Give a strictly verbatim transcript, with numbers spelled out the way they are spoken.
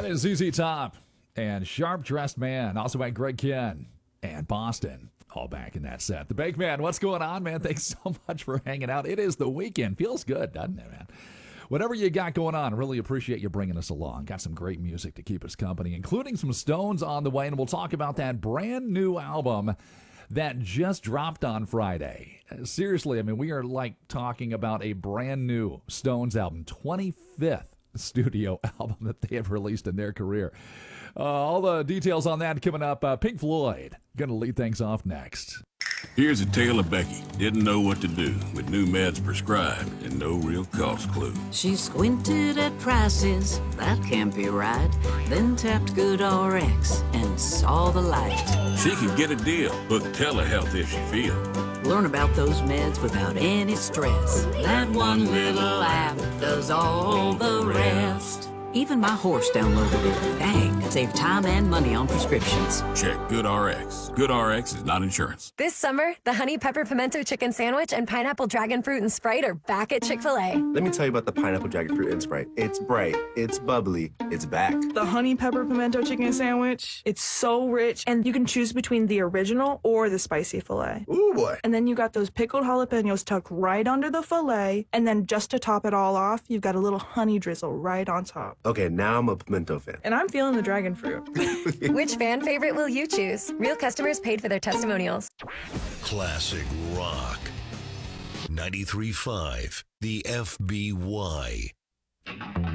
That is Z Z Top and Sharp Dressed Man. Also by Greg Kihn and Boston. All back in that set. The Bake Man, what's going on, man? Thanks so much for hanging out. It is the weekend. Feels good, doesn't it, man? Whatever you got going on, really appreciate you bringing us along. Got some great music to keep us company, including some Stones on the way, and we'll talk about that brand new album that just dropped on Friday. Seriously, I mean, we are like talking about a brand new Stones album, twenty-fifth studio album that they have released in their career. Uh, all the details on that coming up. Uh, Pink Floyd going to lead things off next. Here's a tale of Becky. Didn't know what to do with new meds prescribed and no real cost clue. She squinted at prices, that can't be right. Then tapped GoodRx and saw the light. She could get a deal, book telehealth if she feel. Learn about those meds without any stress. That one little app does all the rest. Even my horse downloaded it. Dang, save time and money on prescriptions. Check GoodRx. GoodRx is not insurance. This summer, the Honey Pepper Pimento Chicken Sandwich and Pineapple Dragon Fruit and Sprite are back at Chick-fil-A. Let me tell you about the Pineapple Dragon Fruit and Sprite. It's bright, it's bubbly, it's back. The Honey Pepper Pimento Chicken Sandwich, it's so rich, and you can choose between the original or the spicy filet. Ooh, boy. And then you got those pickled jalapenos tucked right under the filet, and then just to top it all off, you've got a little honey drizzle right on top. Okay, now I'm a pimento fan. And I'm feeling the dragon fruit. Which fan favorite will you choose? Real customers paid for their testimonials. Classic rock. ninety-three point five, the F B Y.